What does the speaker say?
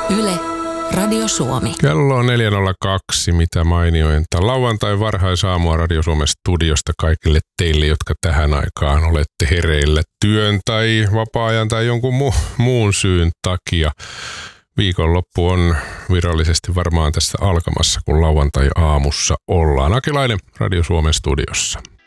Yle, Radio Suomi. Kello on 4.02, mitä mainiointa. Lauantai varhaisaamua Radio Suomen studiosta kaikille teille, jotka tähän aikaan olette hereillä työn tai vapaa-ajan tai jonkun muun syyn takia. Viikonloppu on virallisesti varmaan tässä alkamassa, kun lauantai-aamussa ollaan. Akilainen Radio Suomen studiossa.